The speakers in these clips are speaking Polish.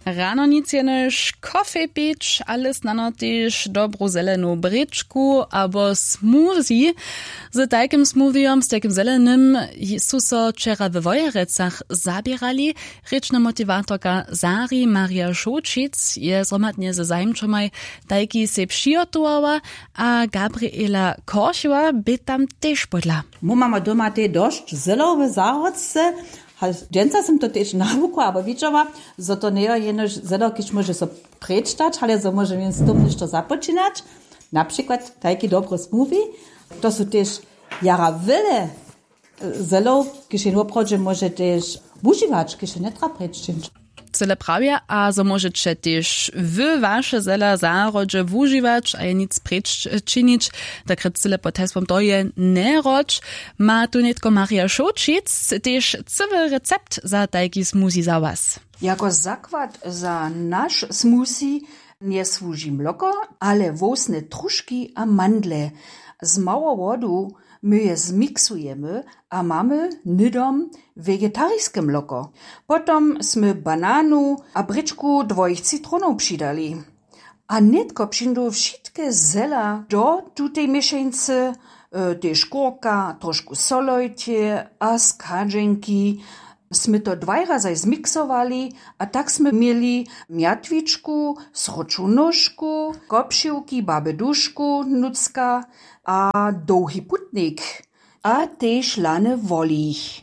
Rano nic jenož kofy pić, ale snano też dobrą zeleną bryczku albo smoothie. Z takim smoothiom, z takim zelenym, su so wczera w Wojerecach zabierali. Ryczna motivatorka Zari Maria Šočic je zromadnie ze zajmczomaj tajki se przyjotowała, a Gabriela Korsiła by tam też podla. My mamy doma te dość zelowe zarodce. Dżęca sam to też nawukła, aber widziała, że to nie jest zelo, kiż może so predstać, ale że może więc z tym nešto zapoczynać. Na przykład taki dobry smoothie. To są też jara wiele zelo, kiż je naprawdę może też używać, kiż nie trzeba predstać. Cele prawie, a so możecie też wy wasze zela zarodże wużywać, a je nic precz czynić. Tak cele potestwom to je nie rodź. Ma tu netko Maria Šočic też cały recept za taki smoothie za was. Jako zakład za nasz smoothie nie służy mloko, ale wosne truszki a mandle. Z mało wodu my je zmiksujemy, a mamy nydom wegetarijskie mloko. Potom sme bananu a bryczku dwojich citronów przydali. A netko przyndu wszystkie zela do tutej mieszańcy, też kurka, troszkę solojcie a skadženki. Sme to 2 razy zmiksowali, a tak sme mieli miatwiczku, sroczą nóżku, kopsiłki, babeduszku, nucka, a długi putnik, a też lane wolich.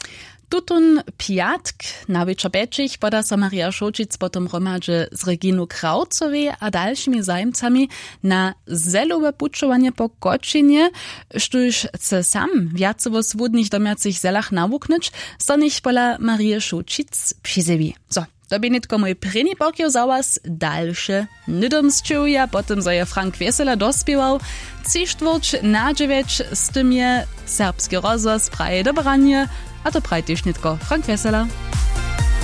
Tutun piatk na wieczoreczich poda so Maria Šočic potom hromadže z Reginu Kraucowej a dalszymi zajmcami na zelowe puczowanie po Kočinie, štuž se sam viacovo swódnych domiacich zelach nawuknyć, so nich pola Maria Šočic přizewi. So, to by nitko mój prini pokio za was dalsze nydomsčuja, potom so je Frank Vesela dospiewał, 8:45 z tym je serbski rozhlas praje dobranie, a to praje też nitko Frank Vesela.